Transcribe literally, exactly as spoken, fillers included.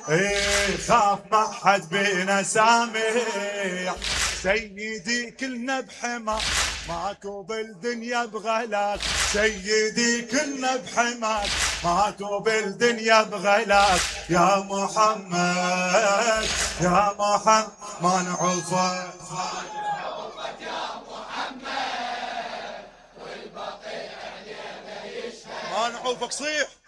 ايه خاف ما حد بينا سامع، سيدي كلنا بحماك ماكو بالدنيا بغلاك، سيدي كلنا بحماك ماكو بالدنيا بغلاك، يا محمد يا محمد ما نعوفك ما نعوفك صيح.